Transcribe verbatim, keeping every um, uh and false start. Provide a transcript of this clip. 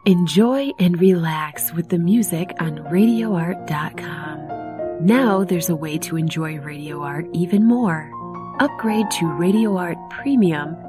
Enjoy and relax with the music on radio art dot com. Now there's a way to enjoy Radio Art even more. Upgrade to Radio Art Premium